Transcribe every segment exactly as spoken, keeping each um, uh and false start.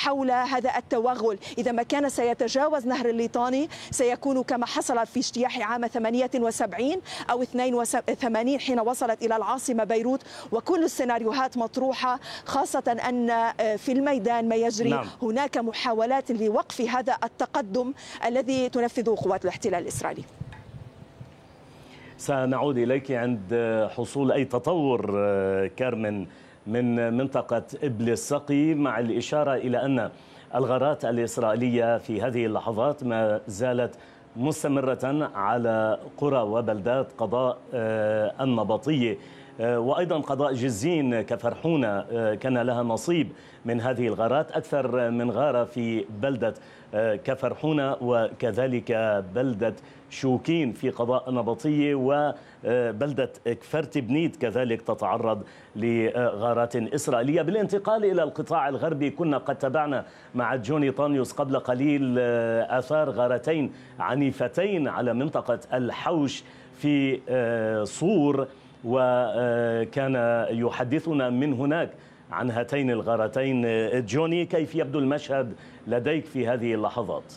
حول هذا التوغل. إذا ما كان سيتجاوز نهر الليطاني سيكون كما حصل في اجتياح عام ثمانية وسبعين أو اثنين وثمانين حين وصلت إلى العاصمة بيروت، وكل السيناريوهات مطروحة، خاصة أن في الميدان ما يجري. نعم. هناك محاولات لوقف هذا التقدم الذي تنفذه قوات الاحتلال الإسرائيلي. سنعود إليك عند حصول أي تطور كارمن من منطقة إبل السقي، مع الإشارة إلى أن الغارات الإسرائيلية في هذه اللحظات ما زالت مستمرة على قرى وبلدات قضاء النبطية، وأيضا قضاء جزين كفرحونة كان لها نصيب من هذه الغارات، أكثر من غارة في بلدة كفرحونة وكذلك بلدة شوكين في قضاء النبطية، وبلدة كفرت بنيت كذلك تتعرض لغارات إسرائيلية. بالانتقال إلى القطاع الغربي، كنا قد تابعنا مع جوني طانيوس قبل قليل آثار غارتين عنيفتين على منطقة الحوش في صور، وكان يحدثنا من هناك عن هاتين الغارتين. جوني، كيف يبدو المشهد لديك في هذه اللحظات؟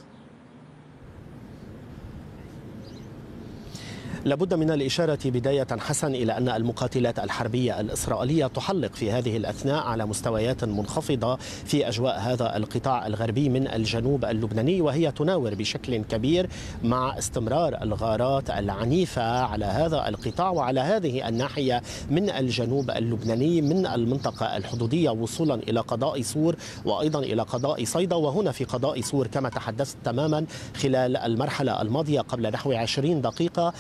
لابد من الإشارة بداية حسن إلى أن المقاتلات الحربية الإسرائيلية تحلق في هذه الأثناء على مستويات منخفضة في أجواء هذا القطاع الغربي من الجنوب اللبناني، وهي تناور بشكل كبير مع استمرار الغارات العنيفة على هذا القطاع وعلى هذه الناحية من الجنوب اللبناني من المنطقة الحدودية وصولا إلى قضاء صور وأيضا إلى قضاء صيدا. وهنا في قضاء صور كما تحدثت تماما خلال المرحلة الماضية قبل نحو عشرين دقيقة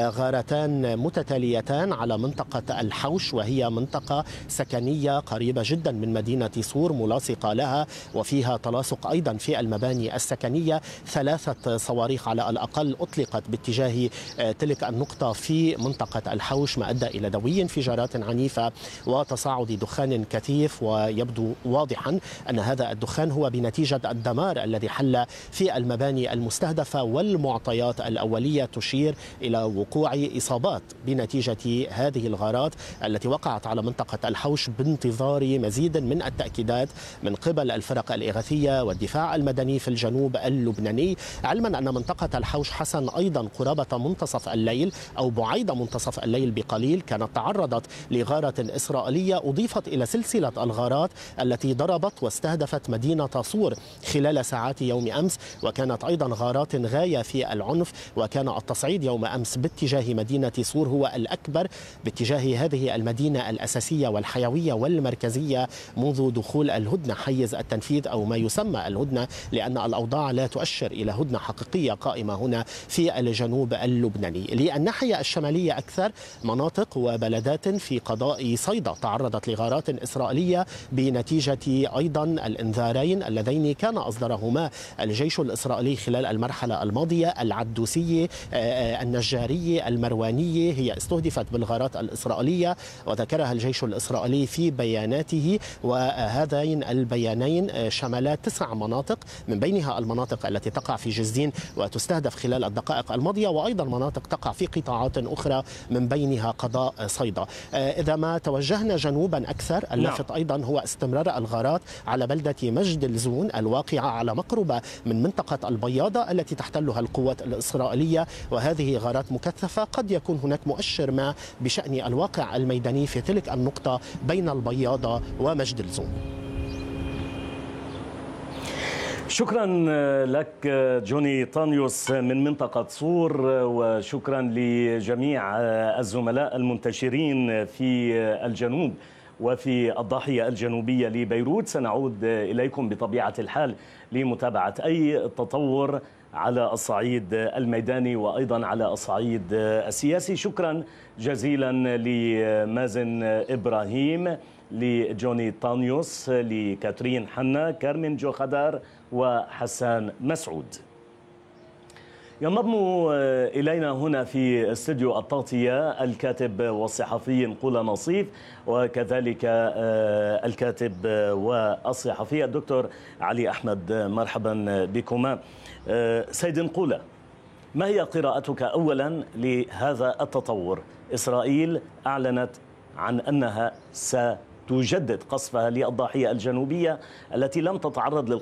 غارتان متتاليتان على منطقة الحوش، وهي منطقة سكنية قريبة جدا من مدينة صور ملاصقة لها، وفيها تلاصق أيضا في المباني السكنية. ثلاثة صواريخ على الأقل أطلقت باتجاه تلك النقطة في منطقة الحوش، ما أدى إلى دوي انفجارات عنيفة وتصاعد دخان كثيف، ويبدو واضحا أن هذا الدخان هو بنتيجة الدمار الذي حل في المباني المستهدفة، والمعطيات الأولية تشير إلى وقوع إصابات بنتيجة هذه الغارات التي وقعت على منطقة الحوش، بانتظار مزيد من التأكيدات من قبل الفرق الإغاثية والدفاع المدني في الجنوب اللبناني، علما أن منطقة الحوش حسن أيضا قرابة منتصف الليل أو بعيد منتصف الليل بقليل كانت تعرضت لغارة إسرائيلية أضيفت إلى سلسلة الغارات التي ضربت واستهدفت مدينة صور خلال ساعات يوم أمس، وكانت أيضا غارات غاية في العنف، وكان التصعيد يوم أمس باتجاه مدينة صور هو الأكبر باتجاه هذه المدينة الأساسية والحيوية والمركزية منذ دخول الهدنة حيز التنفيذ أو ما يسمى الهدنة، لأن الأوضاع لا تؤشر إلى هدنة حقيقية قائمة هنا في الجنوب اللبناني. للناحية الشمالية أكثر مناطق وبلدات في قضاء صيدا تعرضت لغارات إسرائيلية بنتيجة أيضا الإنذارين اللذين كان أصدرهما الجيش الإسرائيلي خلال المرحلة الماضية. العدوسية النجارية المروانية هي استهدفت بالغارات الإسرائيلية، وذكرها الجيش الإسرائيلي في بياناته، وهذين البيانين شملا تسع مناطق من بينها المناطق التي تقع في جزين وتستهدف خلال الدقائق الماضية، وأيضا مناطق تقع في قطاعات أخرى من بينها قضاء صيدا. إذا ما توجهنا جنوبا أكثر، اللافت أيضا هو استمرار الغارات على بلدة مجد الزون الواقعة على مقربة من منطقة البياضة التي تحتلها القوات الإسرائيلية، وهذه غارات مكثفة. قد يكون هناك مؤشر ما بشأن الواقع الميداني في تلك النقطة بين البياضة ومجد الزون. شكرا لك جوني طانيوس من منطقة صور، وشكرا لجميع الزملاء المنتشرين في الجنوب وفي الضاحية الجنوبية لبيروت. سنعود إليكم بطبيعة الحال لمتابعة أي تطور على الصعيد الميداني وأيضا على الصعيد السياسي. شكرا جزيلا لمازن إبراهيم، لجوني طانيوس، لكاترين حنا، كارمن جوخدار، وحسان مسعود. ينضم إلينا هنا في استوديو التغطية الكاتب والصحفي نقولة نصيف، وكذلك الكاتب والصحفي الدكتور علي أحمد. مرحبا بكما. سيد نقولة، ما هي قراءتك أولا لهذا التطور؟ إسرائيل أعلنت عن أنها ستجدد قصفها للضاحية الجنوبية التي لم تتعرض